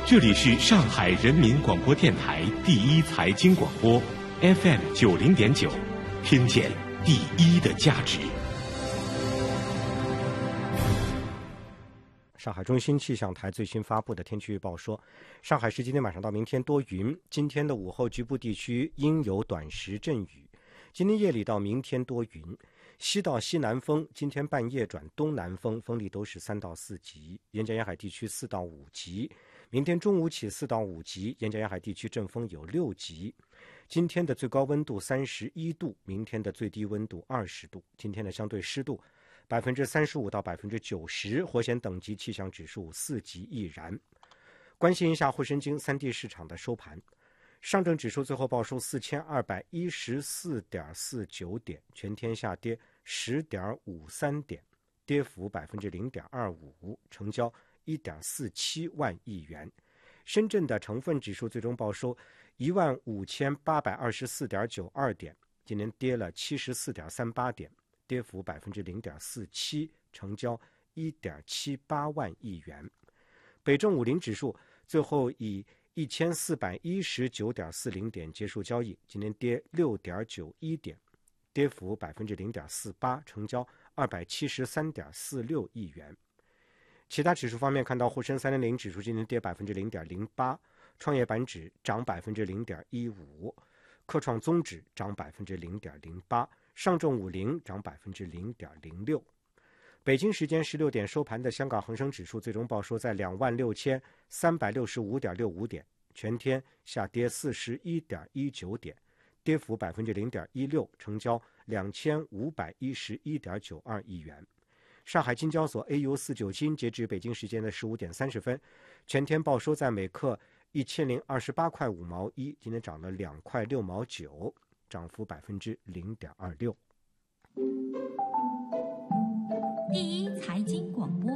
这里是上海人民广播电台第一财经广播 FM90.9，听见第一的价值。 上海中心气象台最新发布的天气预报说，上海市今天晚上到明天多云，今天的午后局部地区应有短时阵雨，今天夜里到明天多云，西到西南风，今天半夜转东南风，风力都是3到4级，沿江沿海地区4到5级，明天中午起4到5级，沿江沿海地区阵风有6级。今天的最高温度31度，明天的最低温度20度，今天的相对湿度35%到90%，火险等级气象指数4级易燃。关心一下沪深京3地市场的收盘，上证指数最后报收4214.49点，全天下跌10.53点，跌幅0.25%，成交1.47万亿元。深圳的成分指数最终报收15824.92点，今年跌了74.38点，跌幅0.47%，成交1.78万亿元。北证50指数最后以1419.40点结束交易，今天跌6.91点，跌幅0.48%，成交273.46亿元。其他指数方面，看到沪深300指数今天跌0.08%，创业板指涨0.15%，科创综指涨0.08%，上证50涨0.06%。北京时间16点收盘的香港恒生指数最终报收在26,365.65点，全天下跌41.19点，跌幅0.16%，成交2511.92亿元。上海金交所 AU49 金截至北京时间的15点30分，全天报收在每克1028块5毛1，今天涨了2块6毛9，涨幅0.26%。 第一财经广播，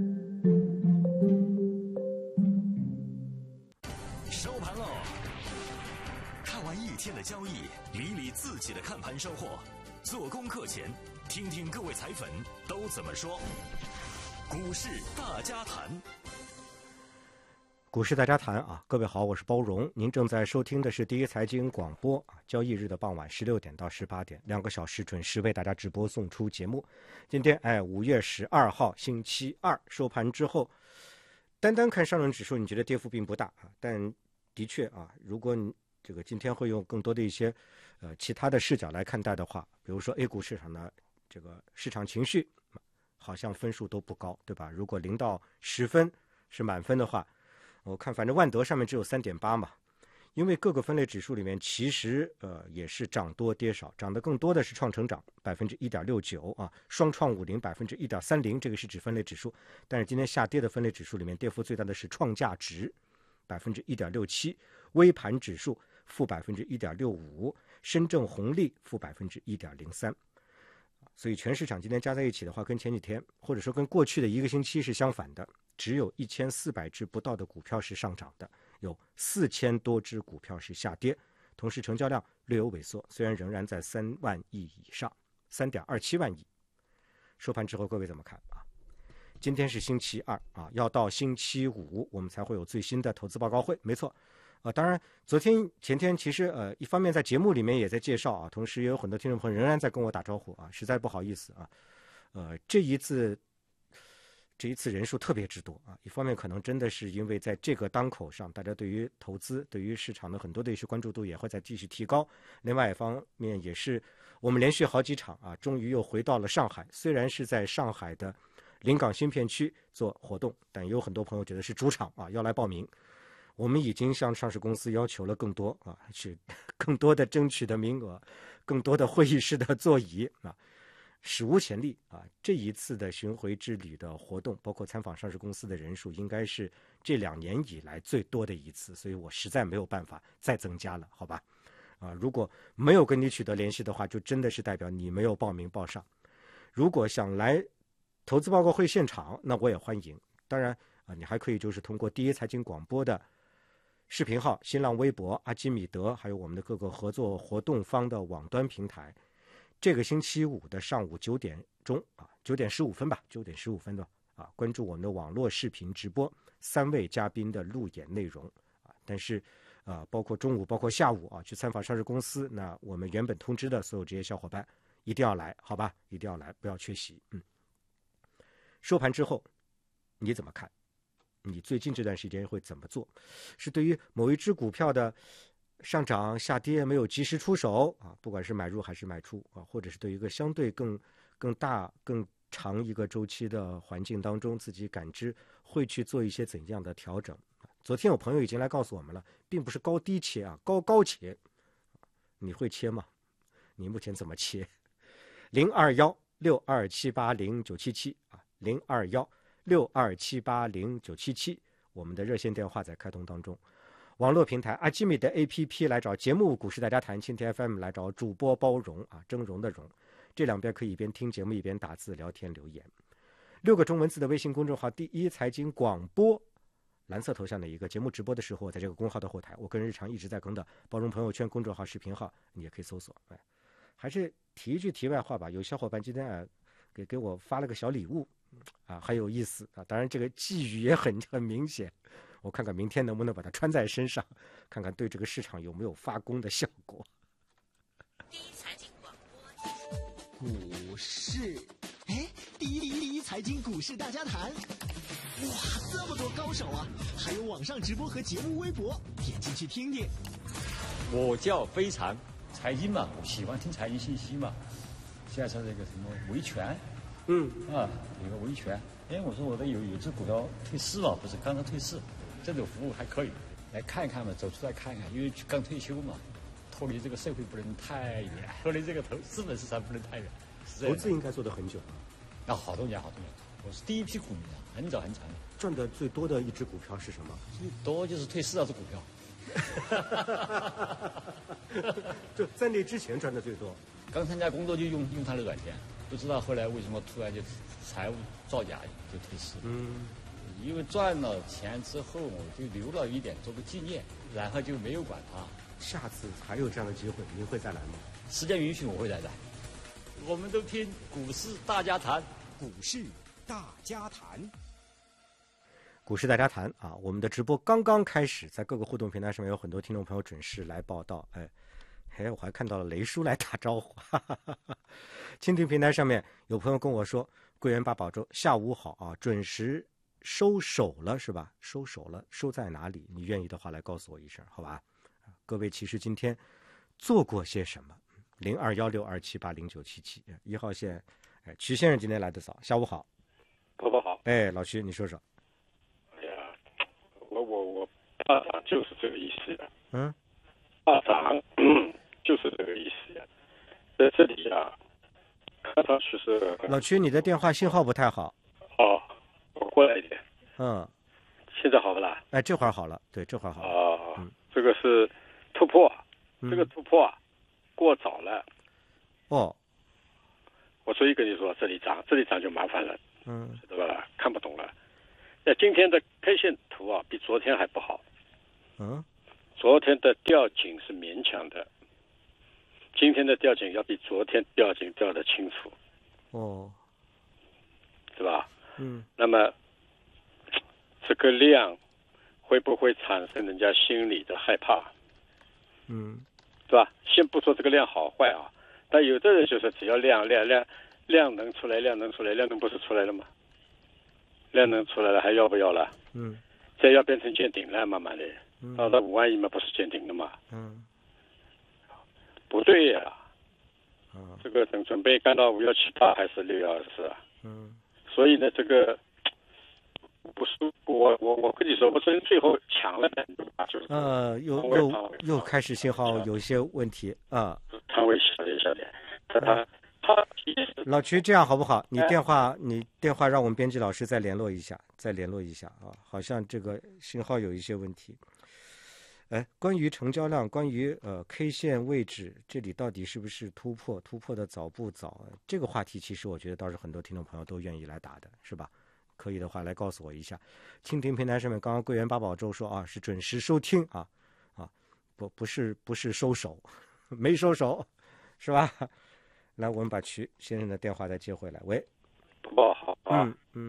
收盘喽！看完一天的交易，理理自己的看盘收获。做功课前，听听各位财粉都怎么说。股市大家谈， 股市大家谈啊！各位好，我是包荣，您正在收听的是第一财经广播啊。交易日的傍晚16点到18点，2个小时准时为大家直播送出节目。今天5月12号星期二收盘之后，单单看上证指数，你觉得跌幅并不大啊，但的确啊，如果你这个今天会用更多的一些其他的视角来看待的话，比如说 A 股市场的这个市场情绪好像分数都不高，对吧？如果0到10分是满分的话，我看反正万德上面只有3.8嘛，因为各个分类指数里面其实也是涨多跌少，涨得更多的是创成长1.69%啊，双创501.30%，这个是指分类指数，但是今天下跌的分类指数里面跌幅最大的是创价值1.67%，微盘指数负1.65%，深证红利负1.03%。所以全市场今天加在一起的话，跟前几天或者说跟过去的一个星期是相反的，只有1400只不到的股票是上涨的，有4000多只股票是下跌，同时成交量略有萎缩，虽然仍然在3万亿以上，3.27万亿。收盘之后各位怎么看啊？今天是星期二啊，要到星期五我们才会有最新的投资报告会，没错。当然昨天前天其实一方面在节目里面也在介绍啊，同时也有很多听众朋友仍然在跟我打招呼啊，实在不好意思啊。这一次人数特别之多啊，一方面可能真的是因为在这个当口上，大家对于投资对于市场的很多的一些关注度也会在继续提高，另外一方面也是我们连续好几场啊，终于又回到了上海，虽然是在上海的临港新片区做活动，但也有很多朋友觉得是主场啊，要来报名。我们已经向上市公司要求了更多啊，是更多的争取的名额，更多的会议室的座椅啊，史无前例啊！这一次的巡回之旅的活动，包括参访上市公司的人数，应该是这2年以来最多的一次，所以我实在没有办法再增加了，好吧？如果没有跟你取得联系的话，就真的是代表你没有报名报上。如果想来投资报告会现场，那我也欢迎。当然你还可以就是通过第一财经广播的视频号、新浪微博、阿基米德，还有我们的各个合作活动方的网端平台。这个星期五的上午9点钟啊，9点15分吧，9点15分的啊，关注我们的网络视频直播，3位嘉宾的路演内容啊。但是包括中午，包括下午啊，去参访上市公司，那我们原本通知的所有这些小伙伴一定要来，好吧？一定要来，不要缺席。收盘之后你怎么看？你最近这段时间会怎么做？是对于某一只股票的上涨下跌没有及时出手啊，不管是买入还是卖出啊，或者是对于一个相对更大更长一个周期的环境当中，自己感知会去做一些怎样的调整？昨天有朋友已经来告诉我们了，并不是高低切啊，高切。你会切吗？你目前怎么切？021-62780977啊，021-62780977，我们的热线电话在开通当中。网络平台阿基米的 APP 来找节目股市大家谈，蜻蜓 FM 来找主播包容啊，峥嵘的嵘，这两边可以一边听节目一边打字聊天留言。6个中文字的微信公众号第一财经广播，蓝色头像的一个节目直播的时候，在这个公号的后台，我个人日常一直在更的包容朋友圈公众号视频号，你也可以搜索。还是提一句题外话吧，有小伙伴今天给我发了个小礼物啊，很有意思啊，当然这个寄语也很明显，我看看明天能不能把它穿在身上，看看对这个市场有没有发功的效果。 第一财经广播， 股市，第一财经股市大家谈，哇，这么多高手啊！还有网上直播和节目微博，点进去听听。 我叫非常财经嘛，我喜欢听财经信息嘛。现在说这个什么维权，有个维权。我说我的有只股票退市了，不是刚刚退市，这种服务还可以，来看一看嘛，走出来看一看，因为刚退休嘛，脱离这个社会不能太远，脱离这个资本市场不能太远。 投资应该做得很久了，好多年，我是第一批股民，很早很长了。 赚的最多的一只股票是什么？ 最多就是退市那只股票。 就在那之前赚的最多。 刚参加工作就用他的软件，不知道后来为什么突然就财务造假就退市。因为赚了钱之后，我就留了一点做个纪念，然后就没有管它。 下次还有这样的机会，您会再来吗？ 时间允许，我会再来。我们都听股市大家谈， 股市大家谈。 股市大家谈啊，我们的直播刚刚开始，在各个互动平台上面有很多听众朋友准时来报道。我还看到了雷叔来打招呼。蜻蜓平台上面有朋友跟我说，桂圆八宝粥下午好啊，准时收手了是吧？收手了，收在哪里？你愿意的话来告诉我一声，好吧？各位其实今天做过些什么？02162780977，一号线，曲先生今天来的早，下午好。 伯伯好。 老徐你说说。 我大涨就是这个意思的。大涨就是这个意思的。在这里啊，看上去是。 老徐，你的电话信号不太好。 我过来一点。现在好不啦？ 这会儿好了，对，这会儿好了。 这个是突破，这个突破过早了。我所以跟你说，这里涨就麻烦了。知道吧？看不懂了。今天的 K 线图啊，比昨天还不好。昨天的吊颈是勉强的，今天的吊颈要比昨天吊颈吊得清楚。是吧？那么这个量会不会产生人家心里的害怕？是吧？先不说这个量好坏啊，但有的人就是只要量能出来，量能不是出来了吗？量能出来了，还要不要了？再要变成见顶了，慢慢的，到了5万亿嘛，不是见顶了嘛？不对呀。这个等准备干到5178还是6124啊？所以呢，这个不是我跟你说，不是最后抢了的就是又开始信号有些问题啊。 摊位小点，他老徐，这样好不好？你电话让我们编辑老师再联络一下啊，好像这个信号有一些问题。关于成交量，关于K 线位置，这里到底是不是突破的早不早？这个话题其实我觉得倒是很多听众朋友都愿意来打的，是吧？可以的话来告诉我一下。蜻蜓平台上面刚刚桂圆八宝粥说啊，是准时收听啊，不是收手，没收手，是吧？来，我们把曲先生的电话再接回来。喂， 不好啊。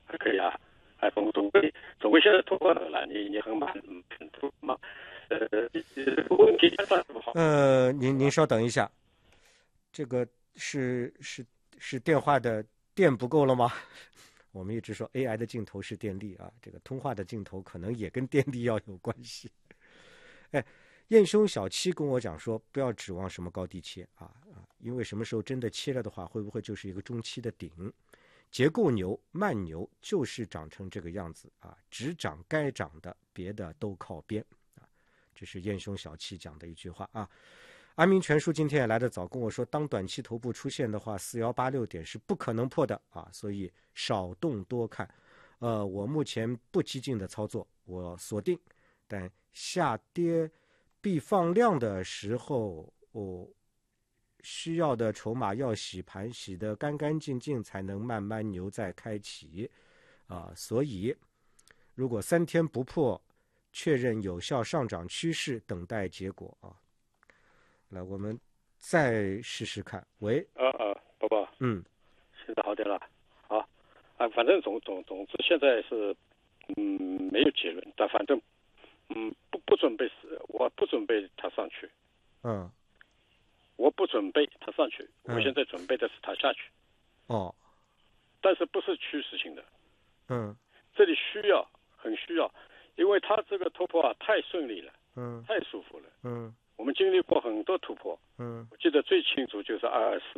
还可以啊，总归现在突破了，你很慢突嘛，问题算不好。 您稍等一下，这个是电话的电不够了吗？我们一直说 AI 的镜头是电力啊，这个通话的镜头可能也跟电力要有关系。燕兄小七跟我讲说，不要指望什么高低切因为什么时候真的切了的话，会不会就是一个中期的顶？结构牛、慢牛就是长成这个样子只长该长的，别的都靠边这是燕兄小七讲的一句话阿明全叔今天也来得早，跟我说，当短期头部出现的话，4186点是不可能破的所以少动多看。我目前不激进的操作，我锁定，但下跌必放量的时候，需要的筹码要洗盘，洗得干干净净，才能慢慢牛再开启所以如果3天不破，确认有效上涨趋势，等待结果来，我们再试试看。喂， 宝宝，现在好点了，好反正总之现在是没有结论，但反正不准备我不准备它上去，我不准备它上去，我现在准备的是它下去，但是不是趋势性的，这里很需要，因为它这个突破太顺利了，太舒服了，我们经历过很多突破，我记得最清楚就是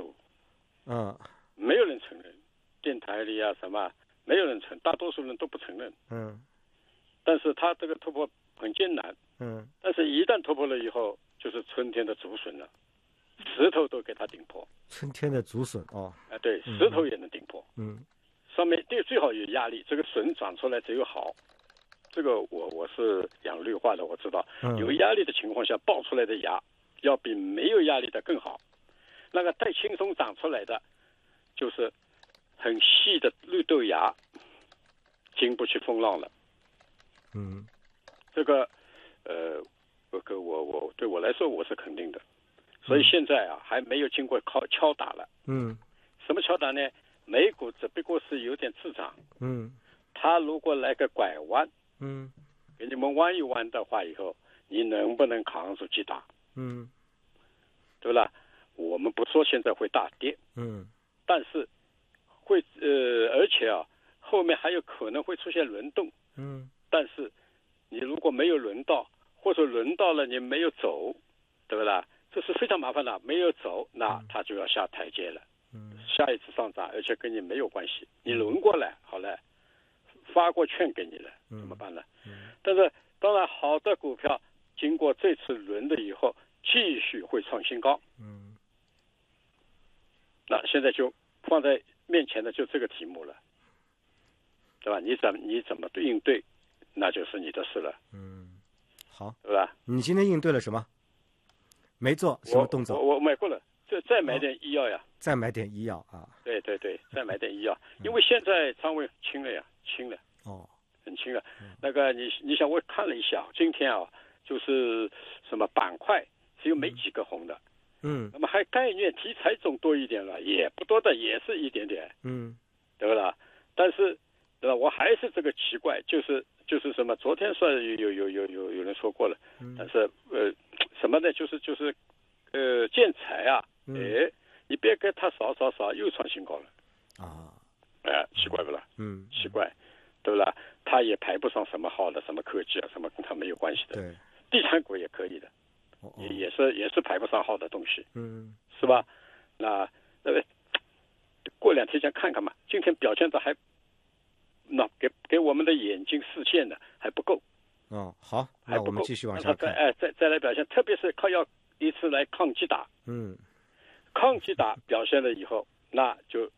2245，没有人承认，电台里什么没有人承认，大多数人都不承认，但是它这个突破很艰难，但是一旦突破了以后，就是春天的竹笋了，石头都给它顶破， 春天的竹笋对，石头也能顶破，上面最好有压力，这个笋长出来只有好。这个我是养绿化的，我知道有压力的情况下爆出来的芽要比没有压力的更好。那个太轻松长出来的就是很细的绿豆芽，经不起风浪了。这个我对我来说我是肯定的，所以现在还没有经过敲打了。什么敲打呢？美股只不过是有点滞涨。它如果来个拐弯。给你们弯一弯的话，以后你能不能扛住击打？对吧？我们不说现在会大跌，但是会而且后面还有可能会出现轮动，但是你如果没有轮到，或者轮到了你没有走，对不对？这是非常麻烦的，没有走，那它就要下台阶了，下一次上涨，而且跟你没有关系，你轮过来好了。发过券给你了，怎么办呢？但是当然，好的股票经过这次轮的以后，继续会创新高。那现在就放在面前的就这个题目了，对吧？你怎么应对，那就是你的事了。 好， 对吧？ 你今天应对了什么？没做什么动作？ 我买过了，再买点医药呀。 再买点医药对，再买点医药，因为现在仓位轻了呀。很轻了。那个你想，我看了一下，今天就是什么板块只有没几个红的，那么还概念题材总多一点了，也不多的，也是一点点，对吧？但是对吧？我还是这个奇怪，就是什么？昨天说有人说过了，但是什么呢？就是建材你别给它扫又创新高了奇怪不啦？奇怪，对不啦？它也排不上什么好的，什么科技什么跟它没有关系的。 对， 地产股也可以的，也是排不上号的东西，是吧？那过2天先看看嘛。今天表现的还，那给我们的眼睛视线的还不够。 好，那我们继续往下看。 再来表现，特别是要一次来抗击打，抗击打表现了以后，那就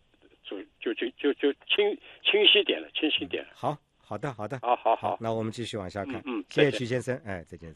清晰点了。好的。 好，那我们继续往下看。谢谢曲先生。再见。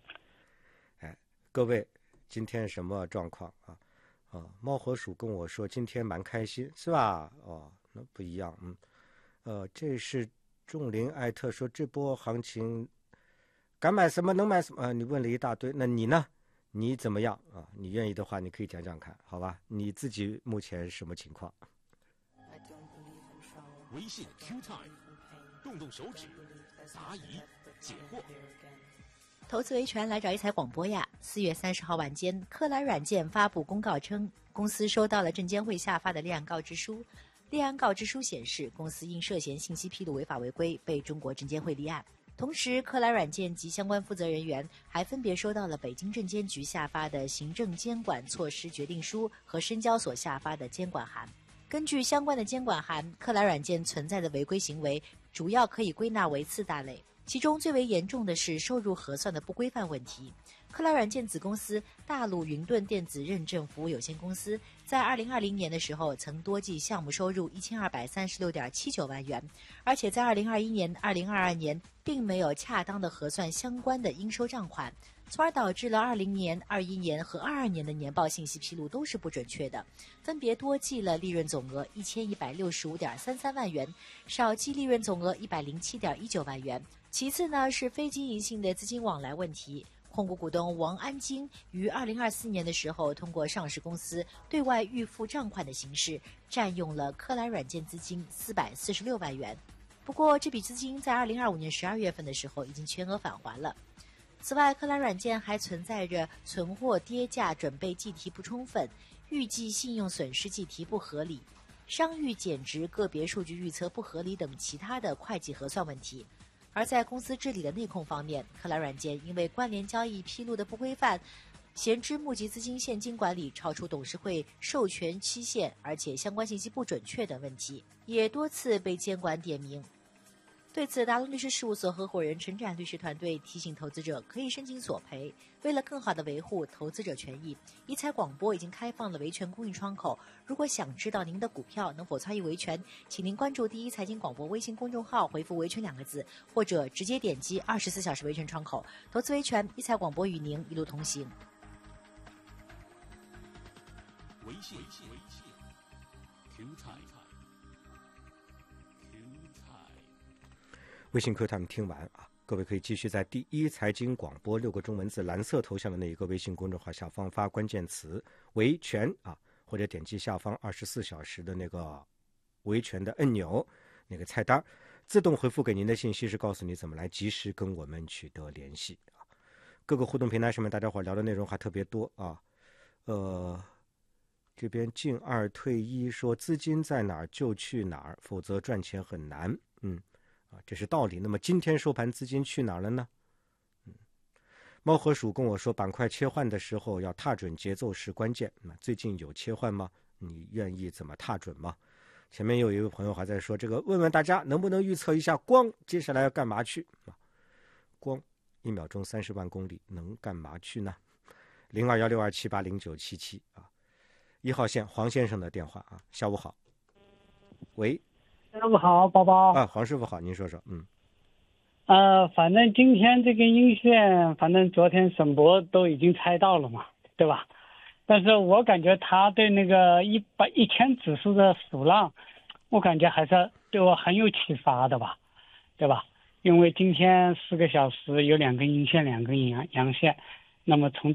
各位，今天什么状况猫和鼠跟我说今天蛮开心，是吧？那不一样。这是仲林艾特说这波行情敢买什么能买什么你问了一大堆，那你呢？你怎么样你愿意的话，你可以讲讲看，好吧？你自己目前什么情况？ 微信 Q Time， 动动手指，答疑解惑。 投资维权来找一财广播呀！4月30号晚间，克莱软件发布公告称，公司收到了证监会下发的立案告知书。立案告知书显示，公司因涉嫌信息披露违法违规，被中国证监会立案。同时，克莱软件及相关负责人员还分别收到了北京证监局下发的行政监管措施决定书和深交所下发的监管函。根据相关的监管函，克莱软件存在的违规行为主要可以归纳为4大类，其中最为严重的是收入核算的不规范问题。克莱软件子公司大陆云盾电子认证服务有限公司在2020年的时候曾多计项目收入1236.79万元，而且在2021年、2022年并没有恰当的核算相关的应收账款，从而导致了20年、21年和22年的年报信息披露都是不准确的，分别多计了利润总额1165.33万元，少计利润总额107.19万元。其次呢是非经营性的资金往来问题。控股股东王安金于2024年的时候，通过上市公司对外预付账款的形式，占用了克莱软件资金446万元。不过，这笔资金在2025年12月份的时候已经全额返还了。此外，克莱软件还存在着存货跌价准备计提不充分、预计信用损失计提不合理、商誉减值个别数据预测不合理等其他的会计核算问题。而在公司治理的内控方面，克莱软件因为关联交易披露的不规范，闲置募集资金现金管理超出董事会授权期限，而且相关信息不准确等问题，也多次被监管点名。对此，达龙律师事务所合伙人陈展律师团队提醒投资者可以申请索赔。为了更好地维护投资者权益，一财广播已经开放了维权公益窗口。如果想知道您的股票能否参与维权，请您关注第一财经广播微信公众号，回复维权2个字，或者直接点击24小时维权窗口。投资维权，一财广播与您一路同行。 微信 Q Time。 微信课他们听完啊，各位可以继续在第一财经广播6个中文字蓝色头像的那一个微信公众号下方发关键词维权啊，或者点击下方24小时的那个维权的按钮，那个菜单自动回复给您的信息是告诉你怎么来及时跟我们取得联系啊。各个互动平台上面大家伙聊的内容还特别多啊。这边进2退1说资金在哪儿就去哪儿，否则赚钱很难。这是道理。那么今天收盘资金去哪儿了呢？猫和鼠跟我说，板块切换的时候要踏准节奏是关键。那最近有切换吗？你愿意怎么踏准吗？前面有一位朋友还在说，这个问问大家能不能预测一下光接下来要干嘛去？光1秒钟30万公里能干嘛去呢？021627809777啊，1号线黄先生的电话啊，下午好。喂。 师傅好，宝宝啊，黄师傅好，您说说。 反正今天这个阴线，反正昨天沈博都已经猜到了嘛，对吧？但是我感觉他对那个1000指数的数浪，我感觉还是对我很有启发的吧，对吧？因为今天4个小时有2根阴线，2根阳线，那么从